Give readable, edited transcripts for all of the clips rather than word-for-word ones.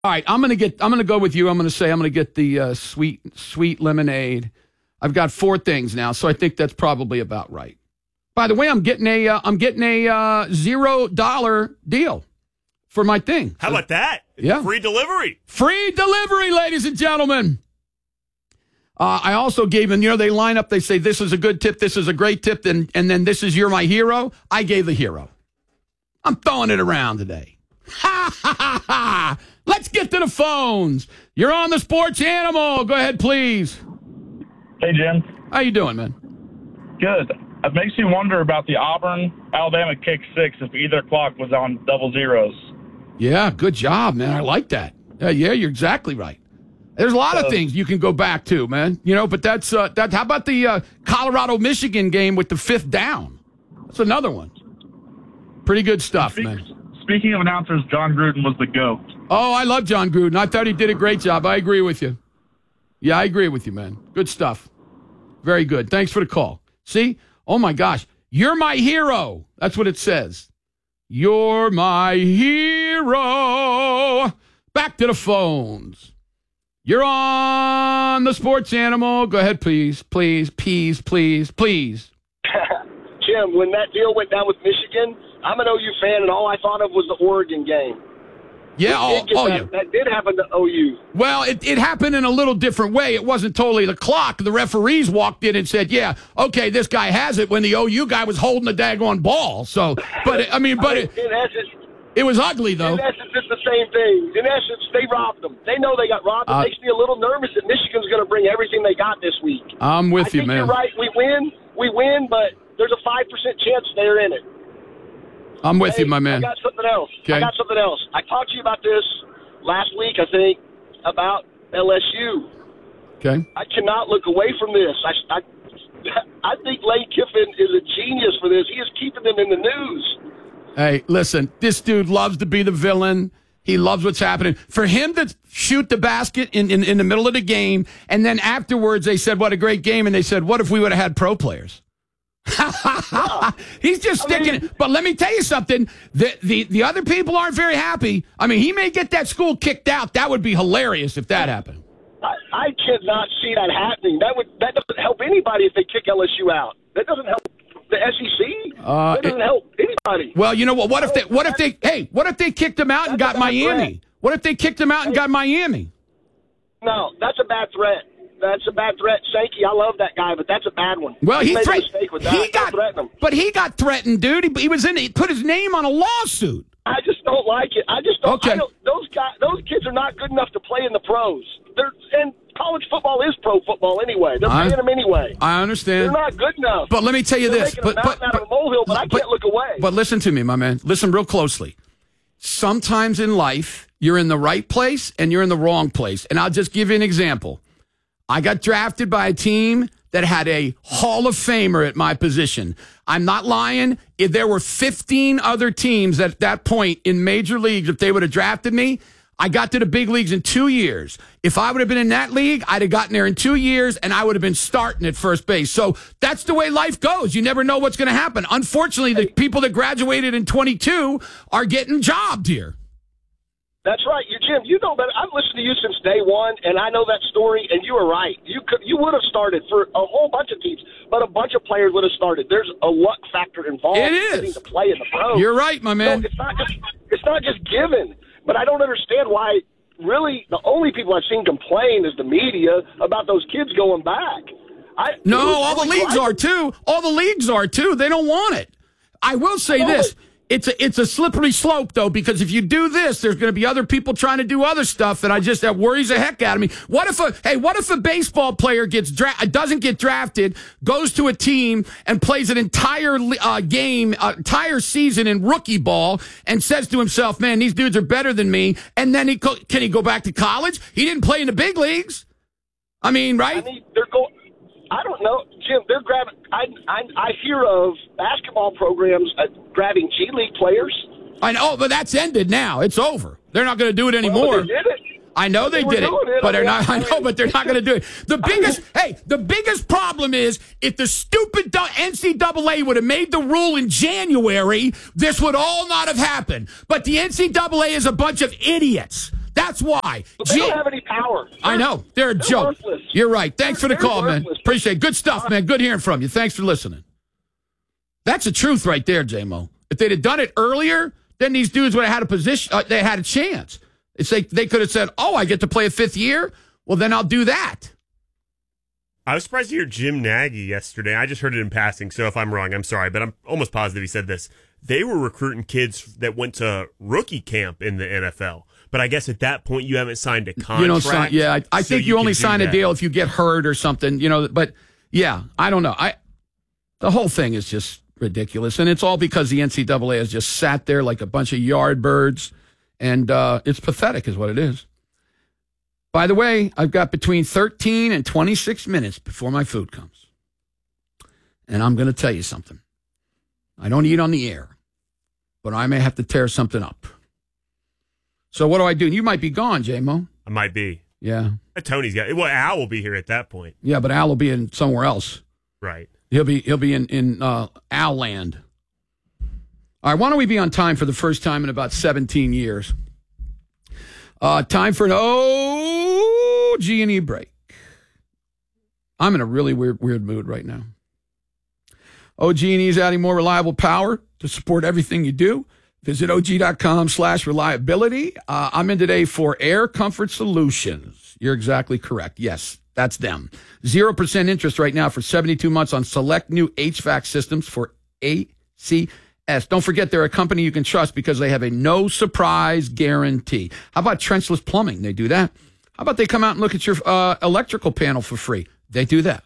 All right, I'm gonna go with you. I'm gonna get the sweet lemonade. I've got 4 things now, so I think that's probably about right. By the way, I'm getting a $0 deal for my thing. How about that? Yeah, free delivery. Free delivery, ladies and gentlemen. I also gave them, they line up, they say, this is a good tip, this is a great tip, and then this is you're my hero. I gave the hero. I'm throwing it around today. Ha, ha, ha, ha. Let's get to the phones. You're on the Sports Animal. Go ahead, please. Hey, Jim. How you doing, man? Good. It makes me wonder about the Auburn-Alabama kick 6 if either clock was on double zeros. Yeah, good job, man. I like that. Yeah, you're exactly right. There's a lot of things you can go back to, man. But that's how about the Colorado-Michigan game with the 5th down? That's another one. Pretty good stuff, man. Speaking of announcers, John Gruden was the GOAT. Oh, I love John Gruden. I thought he did a great job. I agree with you. Yeah, I agree with you, man. Good stuff. Very good. Thanks for the call. See? Oh, my gosh. You're my hero. That's what it says. You're my hero. Back to the phones. You're on the Sports Animal. Go ahead, please. Please. Jim, when that deal went down with Michigan, I'm an OU fan, and all I thought of was the Oregon game. Yeah, yeah. That did happen to OU. Well, it happened in a little different way. It wasn't totally the clock. The referees walked in and said, yeah, okay, this guy has it, when the OU guy was holding the daggone ball. So, it was ugly, though. In essence, it's the same thing. In essence, they robbed them. They know they got robbed. It makes me a little nervous that Michigan's going to bring everything they got this week. I'm with you, man. You're right. We win, but there's a 5% chance they're in it. I'm with you, my man. I got something else. Okay. I talked to you about this last week, I think, about LSU. Okay. I cannot look away from this. I think Lane Kiffin is a genius for this. He is keeping them in the news. Hey, listen, this dude loves to be the villain. He loves what's happening. For him to shoot the basket in the middle of the game, and then afterwards they said, what a great game, and they said, what if we would have had pro players? He's just sticking it. But let me tell you something. The other people aren't very happy. I mean, he may get that school kicked out. That would be hilarious if that happened. I cannot see that happening. That doesn't help anybody if they kick LSU out. That doesn't help the SEC. That doesn't help anybody. Well, you know what? What if they kicked him out and got Miami? What if they kicked him out and got Miami? No, that's a bad threat. That's a bad threat. Sankey, I love that guy, but that's a bad one. Well, he got threatened, dude. He put his name on a lawsuit. I just don't like it. Okay. Those kids are not good enough to play in the pros. And college football is pro football anyway. They're paying them anyway. I understand. They're not good enough. But let me tell you this. Out of a molehill, but I can't look away. But listen to me, my man. Listen real closely. Sometimes in life, you're in the right place and you're in the wrong place. And I'll just give you an example. I got drafted by a team that had a Hall of Famer at my position. I'm not lying. If there were 15 other teams at that point in major leagues, if they would have drafted me, I got to the big leagues in 2 years. If I would have been in that league, I'd have gotten there in 2 years, and I would have been starting at first base. So that's the way life goes. You never know what's going to happen. Unfortunately, the people that graduated in 22 are getting jobbed here. That's right. Jim, you know better. I've listened to you since day one, and I know that story, and you were right. You would have started for a whole bunch of teams, but a bunch of players would have started. There's a luck factor involved. It is. Getting to play in the pros. You're right, my man. So it's not just given, but I don't understand why really the only people I've seen complain is the media about those kids going back. All the leagues are too. All the leagues are too. They don't want it. I will say this. It's a slippery slope, though, because if you do this, there's going to be other people trying to do other stuff, and that worries the heck out of me. What if a baseball player doesn't get drafted, goes to a team and plays an entire entire season in rookie ball, and says to himself, "Man, these dudes are better than me," and then can he go back to college? He didn't play in the big leagues. I mean, right? I don't know, Jim. They're grabbing. I hear of basketball programs grabbing G League players. I know, but that's ended now. It's over. They're not going to do it anymore. Well, they did it. I know they did it, but they're not. I know, but they're not going to do it. The biggest problem is if the stupid NCAA would have made the rule in January, this would all not have happened. But the NCAA is a bunch of idiots. That's why. But they don't have any power. I know. They're a joke. Worthless. You're right. Thanks for the call, man. Worthless. Appreciate it. Good stuff, man. Good hearing from you. Thanks for listening. That's the truth right there, J-Mo. If they'd have done it earlier, then these dudes would have had a position. They had a chance. It's like they could have said, "Oh, I get to play a 5th year. Well, then I'll do that." I was surprised to hear Jim Nagy yesterday. I just heard it in passing, so if I'm wrong, I'm sorry, but I'm almost positive he said this. They were recruiting kids that went to rookie camp in the NFL. But I guess at that point, you haven't signed a contract. You don't sign. Yeah, I think you only sign a deal if you get hurt or something. But yeah, I don't know. The whole thing is just ridiculous, and it's all because the NCAA has just sat there like a bunch of yardbirds, and it's pathetic, is what it is. By the way, I've got between 13 and 26 minutes before my food comes, and I'm going to tell you something. I don't eat on the air, but I may have to tear something up. So what do I do? You might be gone, J-Mo. I might be. Yeah. Tony's got. Well, Al will be here at that point. Yeah, but Al will be in somewhere else. Right. He'll be in Al land. All right. Why don't we be on time for the first time in about 17 years? Time for an OG&E break. I'm in a really weird mood right now. OG&E is adding more reliable power to support everything you do. Visit OG.com/reliability. I'm in today for Air Comfort Solutions. You're exactly correct. Yes, that's them. 0% interest right now for 72 months on select new HVAC systems for ACS. Don't forget, they're a company you can trust because they have a no-surprise guarantee. How about trenchless plumbing? They do that. How about they come out and look at your electrical panel for free? They do that.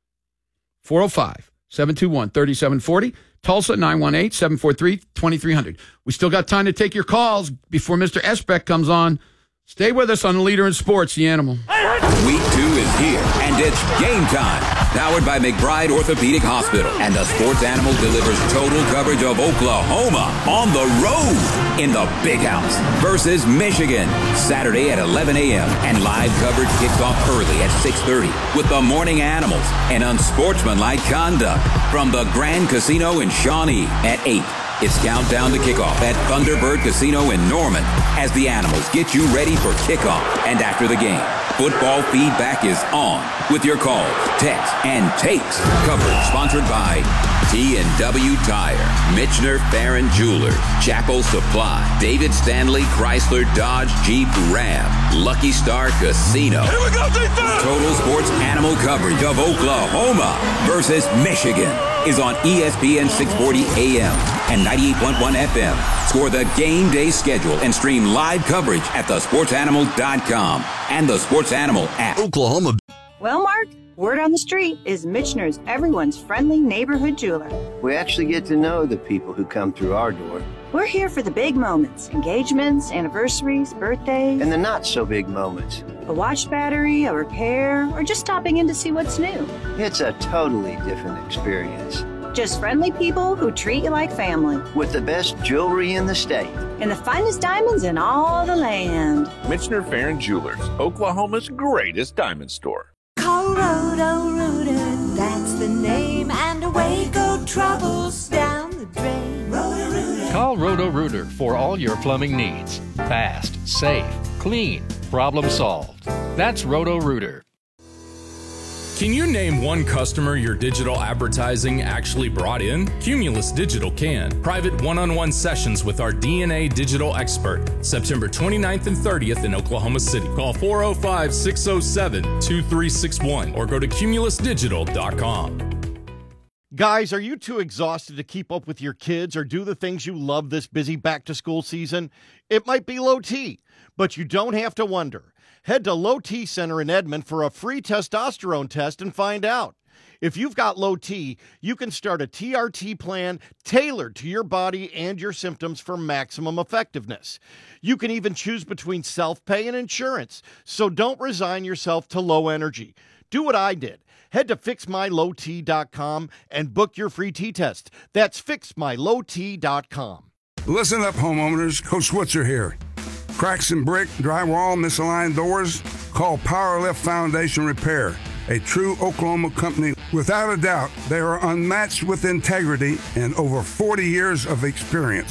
405-721-3740. Tulsa, 918-743-2300. We still got time to take your calls before Mr. Esbeck comes on. Stay with us on the Leader in Sports, The Animal. Week 2 is here, and it's game time. Powered by McBride Orthopedic Hospital. And the Sports Animal delivers total coverage of Oklahoma on the road in the Big House versus Michigan. Saturday at 11 a.m. And live coverage kicks off early at 6:30 with the Morning Animals and unsportsmanlike conduct from the Grand Casino in Shawnee at 8. It's countdown to kickoff at Thunderbird Casino in Norman as the Animals get you ready for kickoff and after the game. Football feedback is on with your calls, texts, and takes. Coverage sponsored by T&W Tire, Michener Farron Jewelers, Chapel Supply, David Stanley Chrysler Dodge Jeep Ram, Lucky Star Casino. Here we go, defense! Total Sports Animal coverage of Oklahoma versus Michigan is on ESPN 640 AM and 98.1 FM. Score the game day schedule and stream live coverage at thesportsanimal.com and the Sports Animal app. Oklahoma. Well, Mark, word on the street is Michener's everyone's friendly neighborhood jeweler. We actually get to know the people who come through our door. We're here for the big moments, engagements, anniversaries, birthdays. And the not-so-big moments. A watch battery, a repair, or just stopping in to see what's new. It's a totally different experience. Just friendly people who treat you like family. With the best jewelry in the state. And the finest diamonds in all the land. Michener Farron Jewelers, Oklahoma's greatest diamond store. Call Roto-Rooter, that's the name, and away go troubles down the drain. Roto-Rooter. Call Roto-Rooter for all your plumbing needs. Fast, safe, clean, problem solved. That's Roto-Rooter. Can you name one customer your digital advertising actually brought in? Cumulus Digital can. Private one-on-one sessions with our DNA digital expert. September 29th and 30th in Oklahoma City. Call 405-607-2361 or go to cumulusdigital.com. Guys, are you too exhausted to keep up with your kids or do the things you love this busy back-to-school season? It might be low T, but you don't have to wonder. Head to Low T Center in Edmond for a free testosterone test and find out. If you've got low T, you can start a TRT plan tailored to your body and your symptoms for maximum effectiveness. You can even choose between self-pay and insurance, so don't resign yourself to low energy. Do what I did. Head to fixmylowt.com and book your free T-test. That's fixmylowt.com. Listen up, homeowners. Coach Switzer here. Cracks in brick, drywall, misaligned doors? Call Powerlift Foundation Repair, a true Oklahoma company. Without a doubt, they are unmatched with integrity and over 40 years of experience.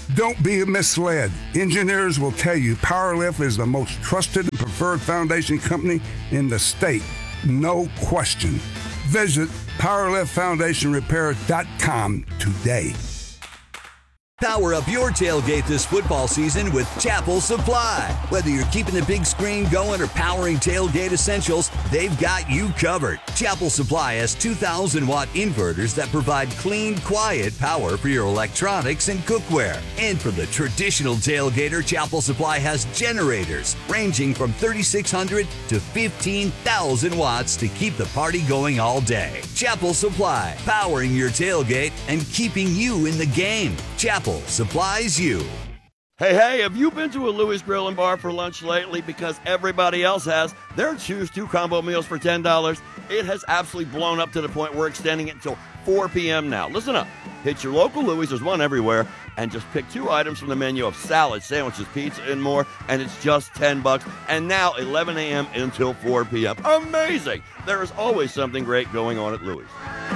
Don't be misled. Engineers will tell you PowerLift is the most trusted and preferred foundation company in the state. No question. Visit PowerLiftFoundationRepair.com today. Power up your tailgate this football season with Chapel Supply. Whether you're keeping the big screen going or powering tailgate essentials, they've got you covered. Chapel Supply has 2,000-watt inverters that provide clean, quiet power for your electronics and cookware. And for the traditional tailgater, Chapel Supply has generators ranging from 3,600 to 15,000 watts to keep the party going all day. Chapel Supply, powering your tailgate and keeping you in the game. Chapel supplies you. Hey, have you been to a Louis Grill and Bar for lunch lately? Because everybody else has. Their Choose 2 combo meals for $10. It has absolutely blown up to the point we're extending it until 4 p.m. now. Listen up. Hit your local Louis, there's one everywhere, and just pick 2 items from the menu of salads, sandwiches, pizza, and more, and it's just $10. And now 11 a.m. until 4 p.m. Amazing! There is always something great going on at Louis.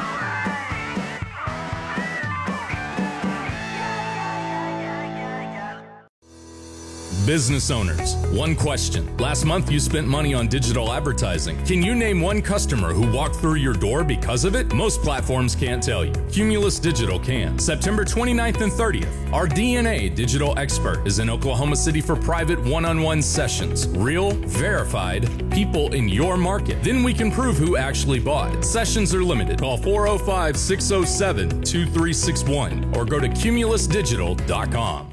Business owners, one question. Last month you spent money on digital advertising. Can you name one customer who walked through your door because of it? Most platforms can't tell you. Cumulus Digital can. September 29th and 30th, our DNA digital expert is in Oklahoma City for private one-on-one sessions. Real, verified, people in your market. Then we can prove who actually bought. Sessions are limited. Call 405-607-2361 or go to cumulusdigital.com.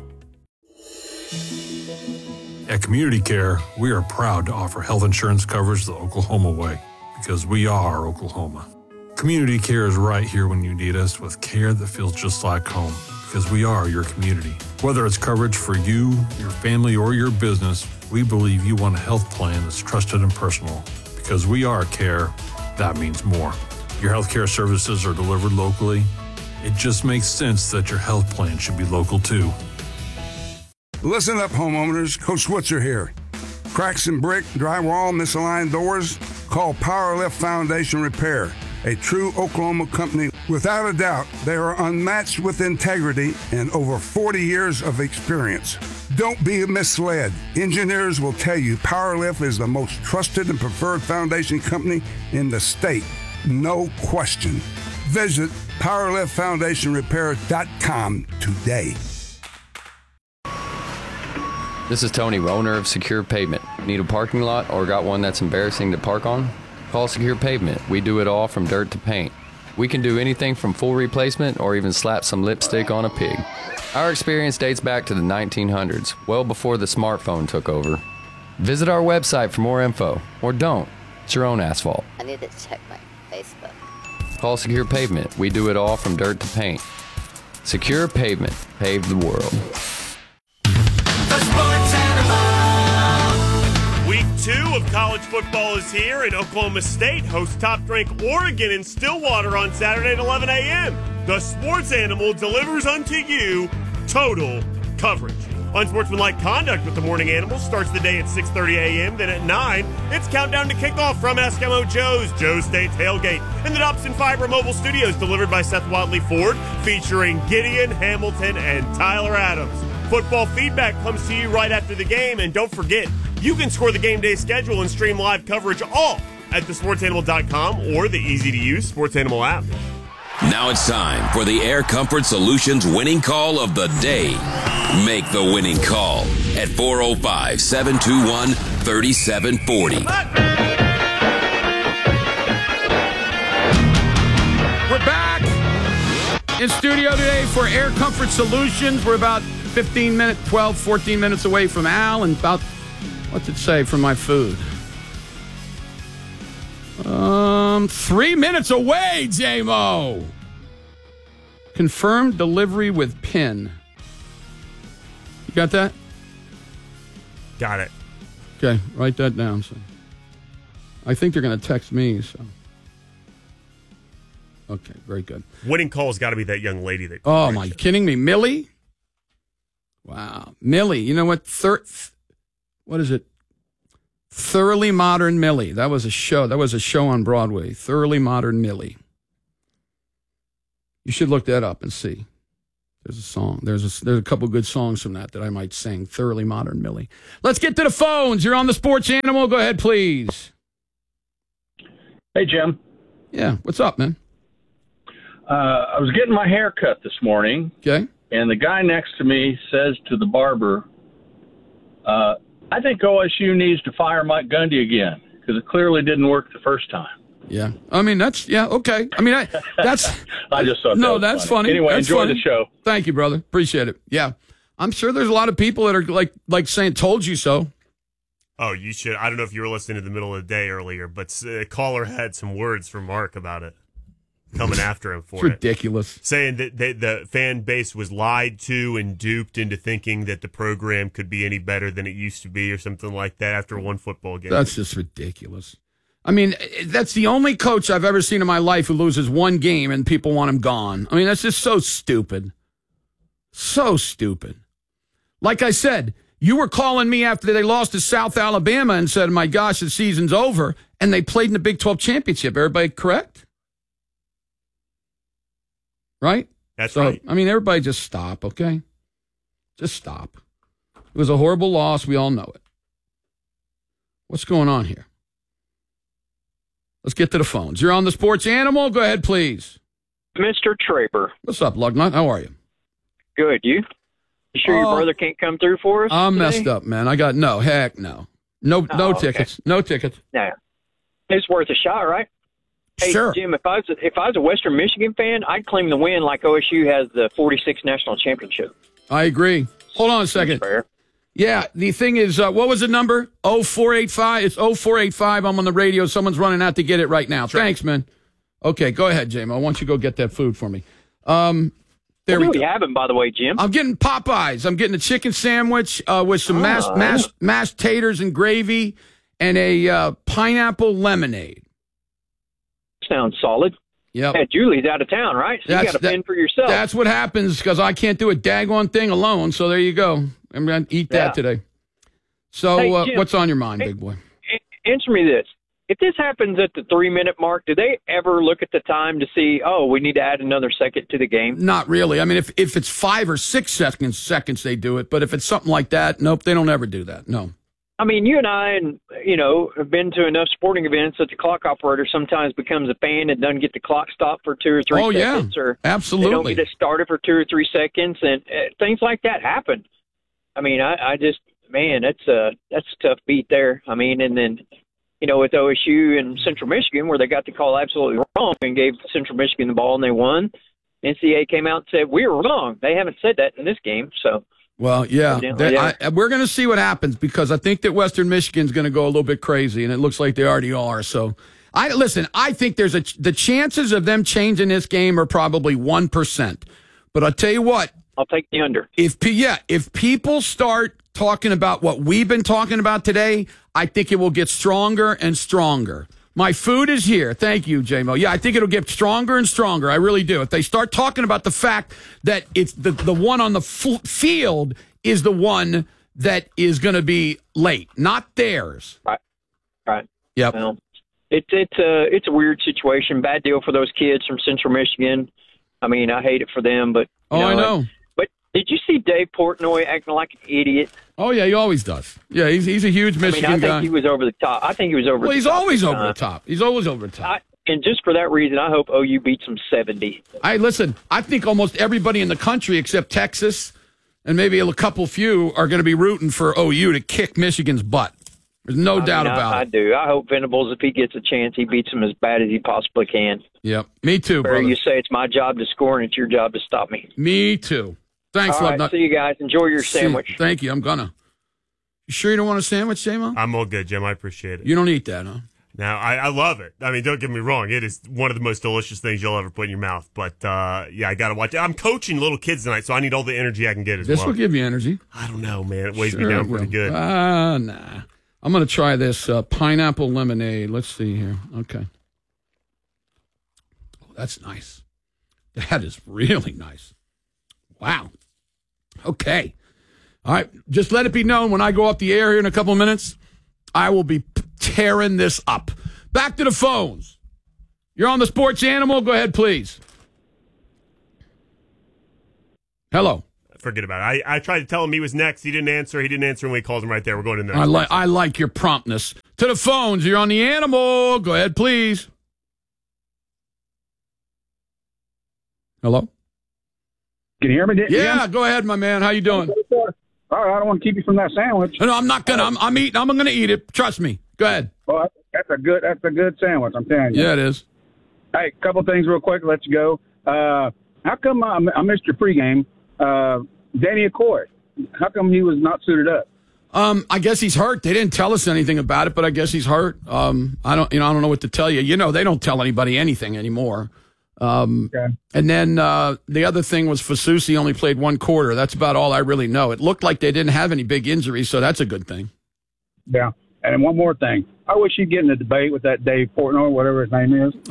At Community Care, we are proud to offer health insurance coverage the Oklahoma way, because we are Oklahoma. Community Care is right here when you need us, with care that feels just like home, because we are your community. Whether it's coverage for you, your family, or your business, we believe you want a health plan that's trusted and personal. Because we are care, that means more. Your healthcare services are delivered locally. It just makes sense that your health plan should be local too. Listen up, homeowners. Coach Switzer here. Cracks in brick, drywall, misaligned doors? Call PowerLift Foundation Repair, a true Oklahoma company. Without a doubt, they are unmatched with integrity and over 40 years of experience. Don't be misled. Engineers will tell you PowerLift is the most trusted and preferred foundation company in the state. No question. Visit PowerLiftFoundationRepair.com today. This is Tony, owner of Secure Pavement. Need a parking lot or got one that's embarrassing to park on? Call Secure Pavement. We do it all from dirt to paint. We can do anything from full replacement or even slap some lipstick on a pig. Our experience dates back to the 1900s, well before the smartphone took over. Visit our website for more info, or don't. It's your own asphalt. I need to check my Facebook. Call Secure Pavement. We do it all from dirt to paint. Secure Pavement. Pave the world. Week 2 of college football is here, and Oklahoma State hosts top-ranked Oregon in Stillwater on Saturday at 11 a.m. The Sports Animal delivers unto you total coverage. Unsportsmanlike conduct with the Morning Animals starts the day at 6:30 a.m. Then at 9, it's countdown to kickoff from Eskimo Joe's State Tailgate in the Dobson Fiber Mobile Studios, delivered by Seth Watley Ford, featuring Gideon Hamilton and Tyler Adams. Football feedback comes to you right after the game, and don't forget, you can score the game day schedule and stream live coverage all at thesportsanimal.com or the easy-to-use Sports Animal app. Now it's time for the Air Comfort Solutions winning call of the day. Make the winning call at 405-721-3740. We're back in studio today for Air Comfort Solutions. We're about 14 minutes away from Al, and about, what's it say for my food? 3 minutes away, J-Mo. Confirmed delivery with PIN. You got that? Got it. Okay, write that down. So, I think they're going to text me, so. Okay, very good. Winning call's got to be that young lady that. Oh, am I kidding me? Millie? Wow. Millie, you know what? What is it? Thoroughly Modern Millie. That was a show. That was a show on Broadway. Thoroughly Modern Millie. You should look that up and see. There's a song. There's a couple good songs from that I might sing. Thoroughly Modern Millie. Let's get to the phones. You're on the Sports Animal. Go ahead, please. Hey, Jim. Yeah, what's up, man? I was getting my hair cut this morning. Okay. And the guy next to me says to the barber, I think OSU needs to fire Mike Gundy again because it clearly didn't work the first time. Yeah. I mean, okay. I mean, that's... I just thought no, that was that's funny. Anyway, that's enjoy funny. the show. Thank you, brother. Appreciate it. Yeah. I'm sure there's a lot of people that are like saying, told you so. Oh, you should. I don't know if you were listening to the middle of the day earlier, but a caller had some words from Mark about it. Coming after him for It's ridiculous. Saying that the fan base was lied to and duped into thinking that the program could be any better than it used to be or something like that after one football game. That's just ridiculous. I mean, that's the only coach I've ever seen in my life who loses one game and people want him gone. I mean, that's just so stupid. So stupid. Like I said, you were calling me after they lost to South Alabama and said, my gosh, the season's over, and they played in the Big 12 championship. Everybody correct? Right? That's right. I mean, everybody just stop, okay? Just stop. It was a horrible loss. We all know it. What's going on here? Let's get to the phones. You're on the Sports Animal. Go ahead, please. Mr. Traper. What's up, Lugnut? How are you? Good. You sure your brother can't come through for us? I'm today? messed up, man. I got no tickets. No tickets. No. It's worth a shot, right? Hey, sure. Jim, if I was a Western Michigan fan, I'd claim the win like OSU has the 46th national championship. I agree. Hold on a second. Fair. Yeah, the thing is, what was the number? 0485. It's 0485. I'm on the radio. Someone's running out to get it right now. Thanks, man. Okay, go ahead, J-Mo. Why don't you go get that food for me? There we go. What are we having, by the way, Jim? I'm getting Popeyes. I'm getting a chicken sandwich with some mashed taters and gravy and a pineapple lemonade. Sounds solid. Yep. Yeah, Julie's out of town, right? So you got to fend for yourself. That's what happens because I can't do a daggone thing alone. So there you go. I'm going to eat that today. So Hey, Jim, what's on your mind, big boy? Answer me this. If this happens at the 3-minute mark, do they ever look at the time to see, we need to add another second to the game? Not really. I mean, if it's 5 or 6 seconds, they do it. But if it's something like that, nope, they don't ever do that. No. I mean, you and I, have been to enough sporting events that the clock operator sometimes becomes a fan and doesn't get the clock stopped for 2 or 3 seconds. Yeah. Or absolutely. They don't get it started for 2 or 3 seconds, and things like that happen. I mean, I just, man, that's a tough beat there. I mean, and then, with OSU and Central Michigan, where they got the call absolutely wrong and gave Central Michigan the ball and they won, NCAA came out and said, we were wrong. They haven't said that in this game, so. Well, yeah, we're going to see what happens because I think that Western Michigan's going to go a little bit crazy, and it looks like they already are. So, I think there's the chances of them changing this game are probably 1%. But I'll tell you what, I'll take the under. If people start talking about what we've been talking about today, I think it will get stronger and stronger. My food is here. Thank you, J-Mo. Yeah, I think it'll get stronger and stronger. I really do. If they start talking about the fact that it's the one on the field is the one that is going to be late, not theirs. Right. Yep. Well, it's a weird situation. Bad deal for those kids from Central Michigan. I mean, I hate it for them, but I know. But did you see Dave Portnoy acting like an idiot? Oh yeah, he always does. Yeah, he's a huge Michigan guy. I think he was over the top. Well, he's always over the top. He's always over the top. And just for that reason, I hope OU beats them 70. Listen, I think almost everybody in the country except Texas and maybe a couple few are going to be rooting for OU to kick Michigan's butt. There's no doubt about it. I do. I hope Venables, if he gets a chance, he beats them as bad as he possibly can. Yep. Me too, brother. You say it's my job to score and it's your job to stop me. Me too. Thanks, All right, see you guys. Enjoy your sandwich. Thank you. I'm gonna. You sure you don't want a sandwich, J-Mo? I'm all good, Jim. I appreciate it. You don't eat that, huh? Now, I love it. I mean, don't get me wrong. It is one of the most delicious things you'll ever put in your mouth. But, I got to watch it. I'm coaching little kids tonight, so I need all the energy I can get as well. This will give you energy. I don't know, man. It weighs me down pretty good. Nah. I'm going to try this pineapple lemonade. Let's see here. Okay. Oh, that's nice. That is really nice. Wow. Okay. All right. Just let it be known when I go up the air here in a couple of minutes, I will be tearing this up. Back to the phones. You're on the Sports Animal. Go ahead, please. Hello. Forget about it. I tried to tell him he was next. He didn't answer. He didn't answer when we called him right there. We're going to the next I like your promptness. To the phones. You're on the Animal. Go ahead, please. Hello? Can you hear me? Yeah, go ahead, my man. How you doing? All right, I don't want to keep you from that sandwich. No, I'm not gonna. I'm eating. I'm gonna eat it. Trust me. Go ahead. Well, that's a good sandwich. I'm telling you. Yeah, it is. Hey, a couple things real quick. Let you go. How come I missed your pregame? Danny Accord. How come he was not suited up? I guess he's hurt. They didn't tell us anything about it, but I guess he's hurt. I don't know what to tell you. They don't tell anybody anything anymore. Okay. And then the other thing was Fasusi only played one quarter. That's about all I really know. It looked like they didn't have any big injuries, so that's a good thing. Yeah. And then one more thing. I wish you'd get in a debate with that Dave Portnoy, whatever his name is.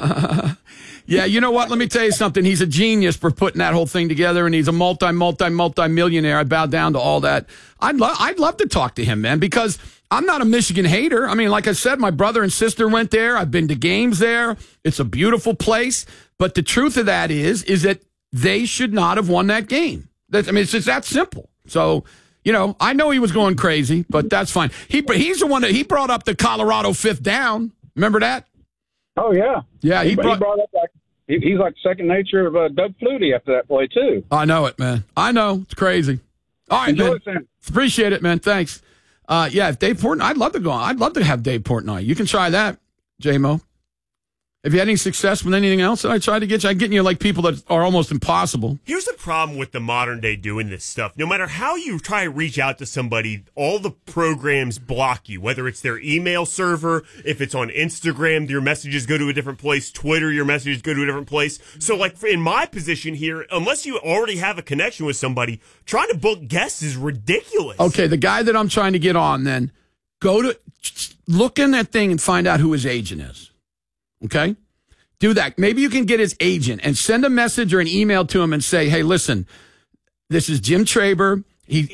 Yeah, you know what? Let me tell you something. He's a genius for putting that whole thing together, and he's a multi-millionaire. I bow down to all that. I'd love to talk to him, man, because I'm not a Michigan hater. I mean, like I said, my brother and sister went there. I've been to games there. It's a beautiful place. But the truth of that is that they should not have won that game. It's just that simple. So, I know he was going crazy, but that's fine. He's the one that brought up the Colorado fifth down. Remember that? Oh, yeah. Yeah, he brought up he's like second nature of Doug Flutie after that play, too. I know it, man. I know. It's crazy. All right, Enjoy man. it, Sam. Appreciate it, man. Thanks. If Dave Portnoy, I'd love to go on. I'd love to have Dave Portnoy. You can try that, J-Mo. Have you had any success with anything else that I tried to get you? I'm getting you like people that are almost impossible. Here's the problem with the modern day doing this stuff. No matter how you try to reach out to somebody, all the programs block you, whether it's their email server, if it's on Instagram, your messages go to a different place, Twitter, your messages go to a different place. So like in my position here, unless you already have a connection with somebody, trying to book guests is ridiculous. Okay, the guy that I'm trying to get on then, look in that thing and find out who his agent is. Okay? Do that. Maybe you can get his agent and send a message or an email to him and say, hey, listen, this is Jim Traber.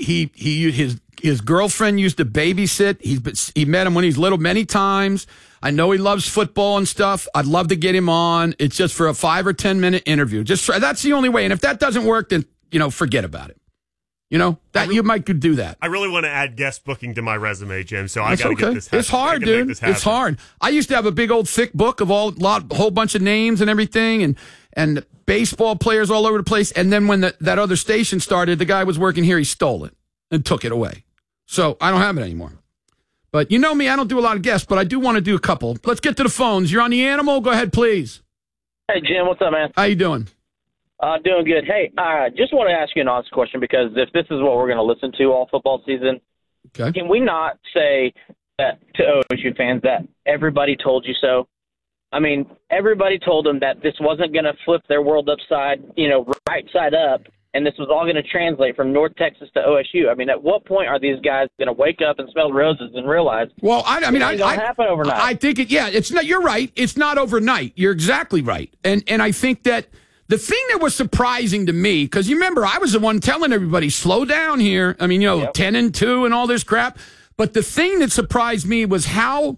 His girlfriend used to babysit. He met him when he was little many times. I know he loves football and stuff. I'd love to get him on. It's just for a 5 or 10 minute interview. Just try. That's the only way. And if that doesn't work, then, forget about it. You might could do that. I really want to add guest booking to my resume, Jim, so I got to get this happen. It's hard, dude. It's hard. I used to have a big old thick book of a whole bunch of names and everything and baseball players all over the place. And then when that other station started, the guy was working here, he stole it and took it away. So I don't have it anymore. But you know me, I don't do a lot of guests, but I do want to do a couple. Let's get to the phones. You're on the Animal. Go ahead, please. Hey, Jim, what's up, man? How you doing? Doing good. Hey, just want to ask you an honest question, because if this is what we're going to listen to all football season, okay, can we not say that to OSU fans that everybody told you so? I mean, everybody told them that this wasn't going to flip their world upside, right side up, and this was all going to translate from North Texas to OSU. I mean, at what point are these guys going to wake up and smell roses and realize? Well, I mean, it don't happen overnight. I think it's not. You're right. It's not overnight. You're exactly right. And I think that. The thing that was surprising to me, because you remember I was the one telling everybody, slow down here. I mean, 10-2 and all this crap. But the thing that surprised me was how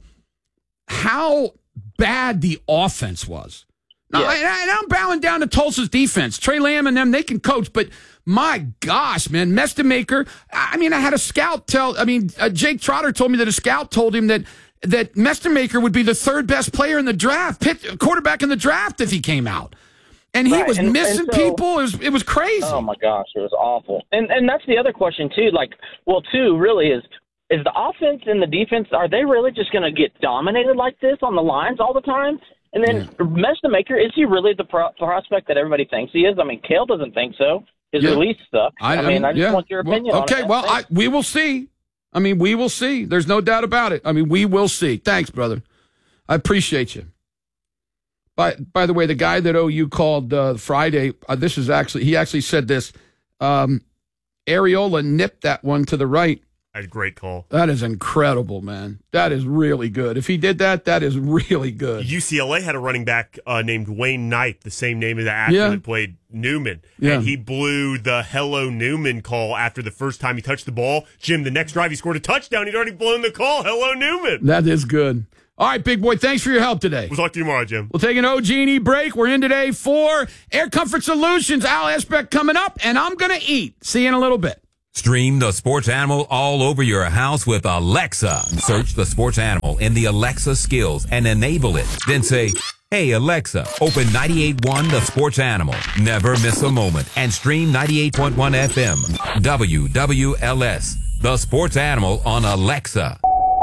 bad the offense was. Now, and I'm bowing down to Tulsa's defense. Trey Lamb and them, they can coach. But my gosh, man, Mestemaker. I mean, I had a scout Jake Trotter told me that a scout told him that Mestemaker would be the third best player in the draft, quarterback in the draft if he came out. And he was missing people. It was crazy. Oh, my gosh. It was awful. And that's the other question, too. Really is the offense and the defense, are they really just going to get dominated like this on the lines all the time? And then Mestemaker, is he really the prospect that everybody thinks he is? I mean, Kale doesn't think so. His release stuff. I just want your opinion on it. Okay, well, we will see. I mean, we will see. There's no doubt about it. I mean, we will see. Thanks, brother. I appreciate you. By the way, the guy that OU called Friday, he actually said this. Areola nipped that one to the right. That's a great call. That is incredible, man. That is really good. If he did that, that is really good. UCLA had a running back named Wayne Knight, the same name as the actor that played Newman. Yeah. And he blew the Hello Newman call after the first time he touched the ball. Jim, the next drive he scored a touchdown. He'd already blown the call. Hello Newman. That is good. All right, big boy, thanks for your help today. We'll talk to you tomorrow, Jim. We'll take an OG&E break. We're in today for Air Comfort Solutions. Al Esbeck coming up, and I'm going to eat. See you in a little bit. Stream the Sports Animal all over your house with Alexa. Search the Sports Animal in the Alexa skills and enable it. Then say, "Hey, Alexa, open 98.1 The Sports Animal." Never miss a moment. And stream 98.1 FM. WWLS. The Sports Animal on Alexa.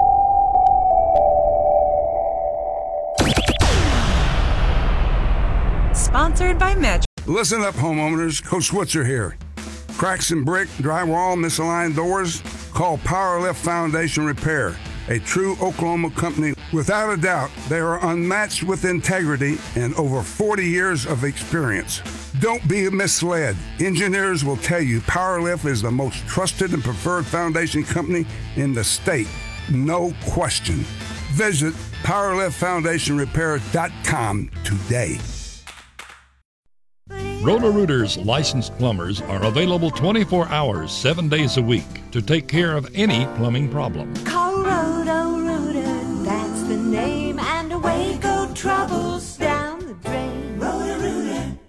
Sponsored by Metro. Listen up, homeowners. Coach Switzer here. Cracks in brick, drywall, misaligned doors? Call Powerlift Foundation Repair, a true Oklahoma company. Without a doubt, they are unmatched with integrity and over 40 years of experience. Don't be misled. Engineers will tell you Powerlift is the most trusted and preferred foundation company in the state. No question. Visit PowerliftFoundationRepair.com today. Roto-Rooters licensed plumbers are available 24 hours, 7 days a week to take care of any plumbing problem. Call Roto-Rooter, that's the name, and away go troubles down the drain. Roto-Rooter.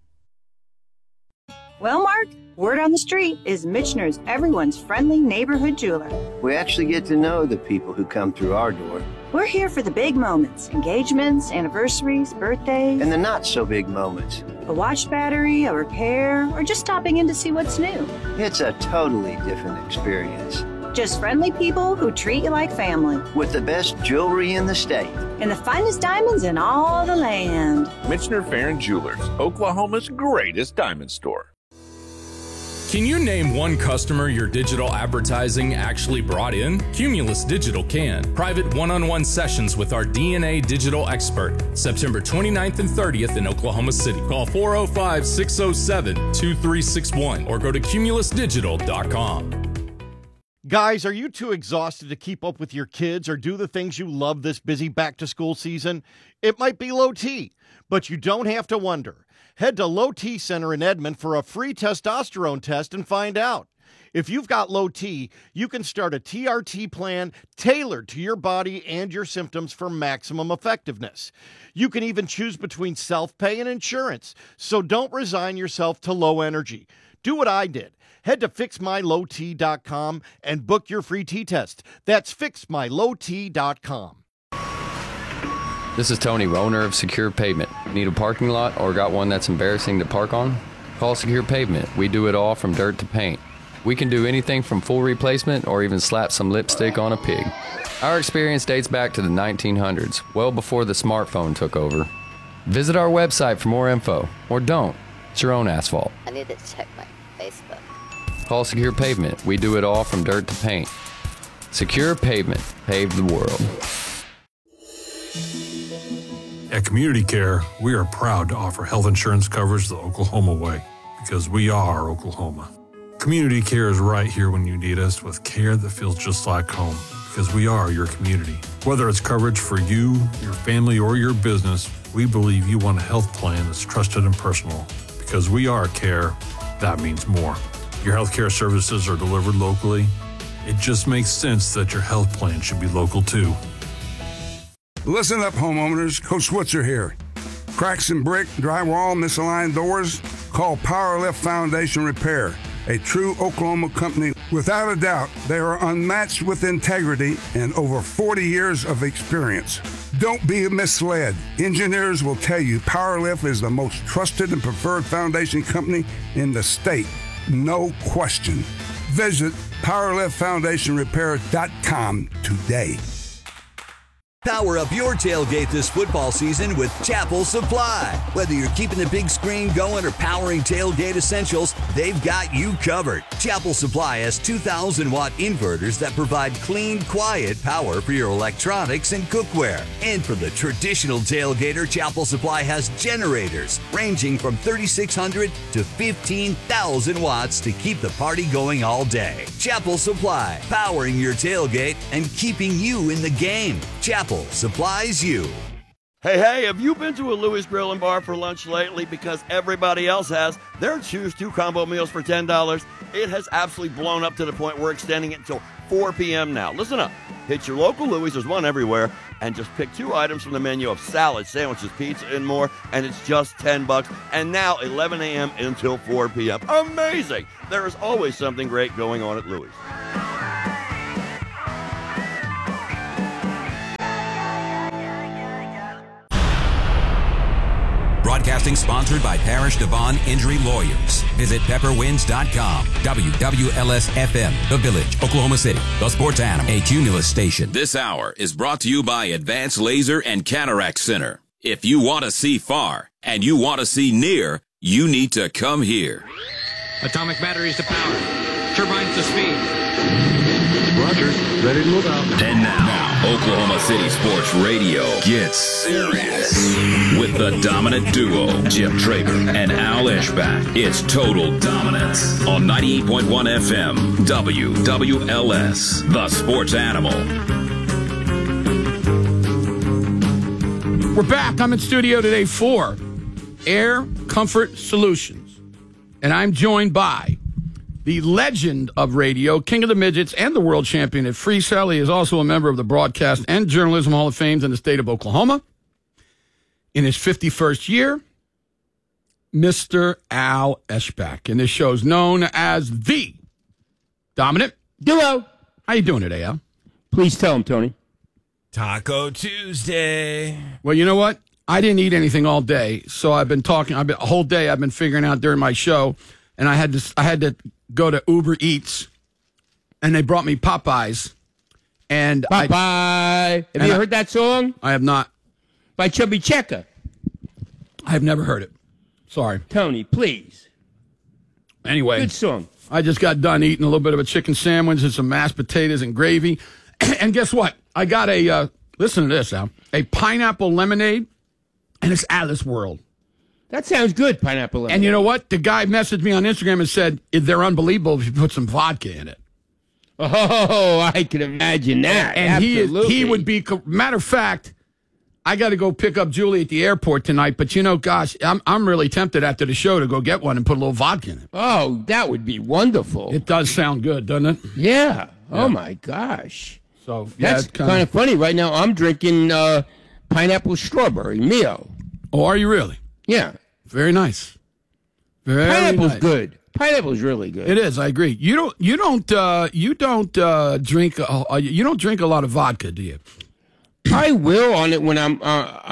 Well, Mark, word on the street is Michener's everyone's friendly neighborhood jeweler. We actually get to know the people who come through our door. We're here for the big moments, engagements, anniversaries, birthdays. And the not-so-big moments. A watch battery, a repair, or just stopping in to see what's new. It's a totally different experience. Just friendly people who treat you like family. With the best jewelry in the state. And the finest diamonds in all the land. Michener Farron Jewelers, Oklahoma's greatest diamond store. Can you name one customer your digital advertising actually brought in? Cumulus Digital can. Private one-on-one sessions with our DNA digital expert. September 29th and 30th in Oklahoma City. Call 405-607-2361 or go to cumulusdigital.com. Guys, are you too exhausted to keep up with your kids or do the things you love this busy back-to-school season? It might be low T, but you don't have to wonder. Head to Low T Center in Edmond for a free testosterone test and find out. If you've got low T, you can start a TRT plan tailored to your body and your symptoms for maximum effectiveness. You can even choose between self-pay and insurance, so don't resign yourself to low energy. Do what I did. Head to fixmylowt.com and book your free T-test. That's fixmylowt.com. This is Tony, owner of Secure Pavement. Need a parking lot or got one that's embarrassing to park on? Call Secure Pavement. We do it all from dirt to paint. We can do anything from full replacement or even slap some lipstick on a pig. Our experience dates back to the 1900s, well before the smartphone took over. Visit our website for more info, or don't. It's your own asphalt. I need to check my Facebook. Call Secure Pavement. We do it all from dirt to paint. Secure Pavement. Pave the world. At Community Care, we are proud to offer health insurance coverage the Oklahoma way, because we are Oklahoma. Community Care is right here when you need us with care that feels just like home, because we are your community. Whether it's coverage for you, your family, or your business, we believe you want a health plan that's trusted and personal. Because we are care, that means more. Your healthcare services are delivered locally. It just makes sense that your health plan should be local too. Listen up, homeowners. Coach Switzer here. Cracks in brick, drywall, misaligned doors? Call Powerlift Foundation Repair, a true Oklahoma company. Without a doubt, they are unmatched with integrity and over 40 years of experience. Don't be misled. Engineers will tell you Powerlift is the most trusted and preferred foundation company in the state. No question. Visit PowerliftFoundationRepair.com today. Power up your tailgate this football season with Chapel Supply. Whether you're keeping the big screen going or powering tailgate essentials, they've got you covered. Chapel Supply has 2,000-watt inverters that provide clean, quiet power for your electronics and cookware. And for the traditional tailgater, Chapel Supply has generators ranging from 3,600 to 15,000 watts to keep the party going all day. Chapel Supply, powering your tailgate and keeping you in the game. Chapel supplies you. Hey, have you been to a Louis Grill and Bar for lunch lately? Because everybody else has. Their Choose 2 combo meals for $10. It has absolutely blown up to the point we're extending it until 4 p.m. now. Listen up. Hit your local Louis, there's one everywhere, and just pick 2 items from the menu of salad, sandwiches, pizza, and more, and it's just $10. And now 11 a.m. until 4 p.m. Amazing! There is always something great going on at Louis. Broadcasting sponsored by Parish Devon Injury Lawyers. Visit pepperwinds.com. WWLS-FM, The Village, Oklahoma City. The Sports Animal, a Cumulus station. This hour is brought to you by Advanced Laser and Cataract Center. If you want to see far and you want to see near, you need to come here. Atomic batteries to power. Turbines to speed. Roger. Ready to move out. And now, Oklahoma City Sports Radio gets serious with the dominant duo, Jim Traber and Al Ishbak. It's Total Dominance on 98.1 FM, WWLS, The Sports Animal. We're back. I'm in studio today for Air Comfort Solutions, and I'm joined by the legend of radio, king of the midgets, and the world champion at freestyle. He is also a member of the Broadcast and Journalism Hall of Fame in the state of Oklahoma. In his 51st year, Mr. Al Ishbak. And this show's known as The Dominant Duo. How you doing today, Al? Please tell him, Tony. Taco Tuesday. Well, you know what? I didn't eat anything all day, so I've been talking. A whole day I've been figuring out during my show, and I had to go to Uber Eats, and they brought me Popeyes. And Popeye. Have you heard that song? I have not. By Chubby Checker. I have never heard it. Sorry. Tony, please. Anyway. Good song. I just got done eating a little bit of a chicken sandwich and some mashed potatoes and gravy. And guess what? I got listen to this, Al, a pineapple lemonade, and it's Alice World. That sounds good, pineapple lemonade. And you know what? The guy messaged me on Instagram and said, they're unbelievable if you put some vodka in it. Oh, I can imagine that. And absolutely. he would be, matter of fact, I got to go pick up Julie at the airport tonight, but gosh, I'm really tempted after the show to go get one and put a little vodka in it. Oh, that would be wonderful. It does sound good, doesn't it? Yeah. Oh, my gosh. So yeah, that's kind of funny. Right now, I'm drinking pineapple strawberry Mio. Oh, are you really? Yeah. Very nice. Very Pineapple's nice. good. Pineapple's really good. It is. I agree. You don't drink a lot of vodka, do you? I will on it when I'm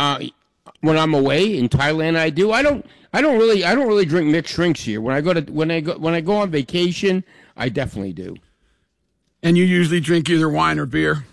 away in Thailand. I do. I don't really drink mixed drinks here. When I go on vacation, I definitely do. And you usually drink either wine or beer?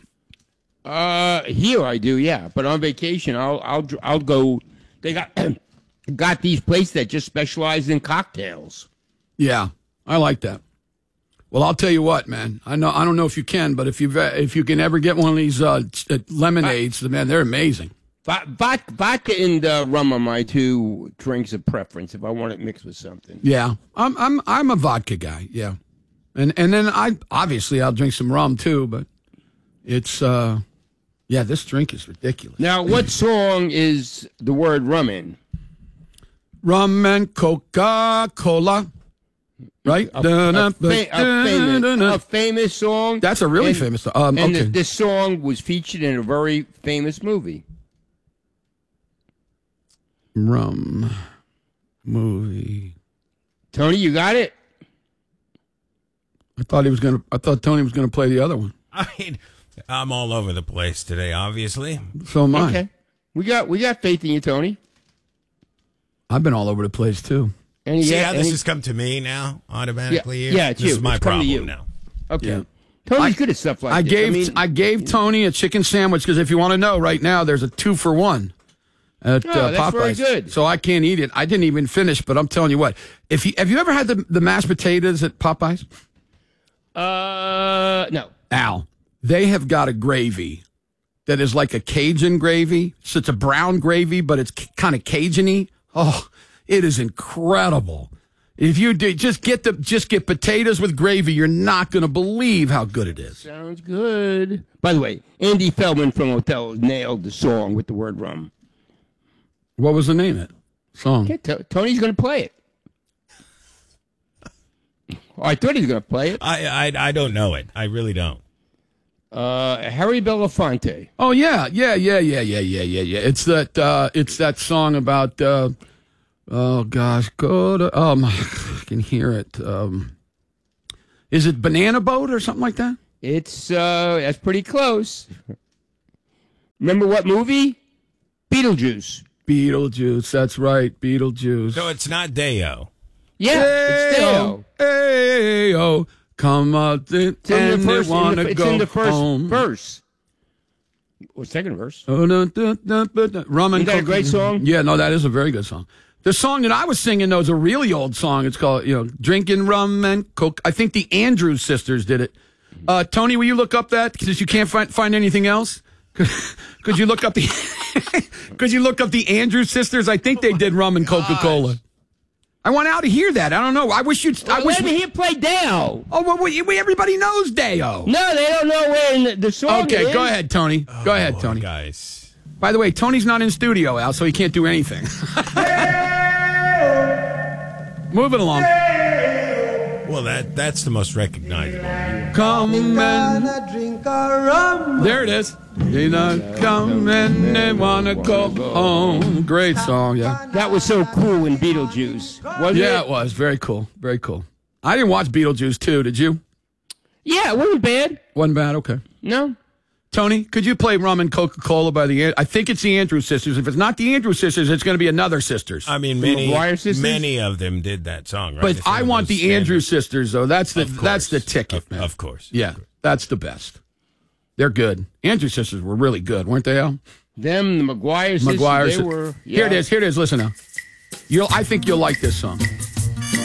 Here I do, yeah. But on vacation, I'll go. They got these places that just specialize in cocktails. Yeah, I like that. Well, I'll tell you what, man. I don't know if you can, but if you can ever get one of these lemonades, man, they're amazing. Vodka and rum are my two drinks of preference if I want it mixed with something. Yeah, I'm a vodka guy. Yeah, and then I'll drink some rum too, but it's this drink is ridiculous. Now, what song is the word rum in? Rum and Coca-Cola. Right? A famous song. That's a really famous song. Okay. This song was featured in a very famous movie. Rum movie. Tony, you got it? I thought Tony was gonna play the other one. I mean, I'm all over the place today, obviously. So am I. Okay. We got faith in you, Tony. I've been all over the place too. See how this has come to me now, automatically? Yeah, it's this you. is my It's come to you. problem now. Okay. Yeah. Tony's good at stuff like this. I gave Tony a chicken sandwich because if you want to know, right now there's a 2-for-1 at that's Popeyes. very good. So I can't eat it. I didn't even finish, but I'm telling you what. Have you ever had the mashed potatoes at Popeyes? No. Al, they have got a gravy that is like a Cajun gravy. So it's a brown gravy, but it's kind of Cajun-y. Oh, it is incredible. If you do, just get potatoes with gravy, you're not going to believe how good it is. Sounds good. By the way, Andy Feldman from Othello nailed the song with the word rum. What was the name of it? Song. Okay, Tony's going to play it. Oh, I thought he was going to play it. I don't know it. I really don't. Harry Belafonte. Oh yeah. It's that song about. Oh gosh, I can hear it. Is it Banana Boat or something like that? It's that's pretty close. Remember what movie? Beetlejuice. Beetlejuice. That's right, Beetlejuice. So it's not Deo. Yeah, it's Deo. Hey-oh, come out It's in the first verse. Or second verse. Rum and Isn't that a great song? Yeah, no, that is a very good song. The song that I was singing, though, is a really old song. It's called, Drinking Rum and Coke. I think the Andrews Sisters did it. Tony, will you look up that? Because you can't find anything else? Could you look up the Andrews Sisters? I think they did Rum and Coca-Cola. I want Al to hear that. I don't know. I wish you'd. Let me hear play Deo. Oh, well, everybody knows Deo. No, they don't know where in the song Okay, is. go ahead, Tony. Go ahead, Tony. Guys. By the way, Tony's not in studio, Al, so he can't do anything. Moving along. Well, that's the most recognizable. Come and drink a rum. there it is. You know, come and they wanna go home. Great song, yeah. That was so cool in Beetlejuice, wasn't it? Yeah, it was very cool. Very cool. I didn't watch Beetlejuice 2, did you? Yeah, it wasn't bad. Wasn't bad. Okay. No. Tony, could you play Rum and Coca-Cola by I think it's the Andrews Sisters. If it's not the Andrews Sisters, it's going to be another Sisters. I mean, many of them did that song, right? But I want the Andrews Sisters, though. That's the ticket, man. Of course. Yeah, that's the best. They're good. Andrews Sisters were really good, weren't they, Al? Them, the McGuire sisters, they were. Yeah. Here it is. Listen now. I think you'll like this song.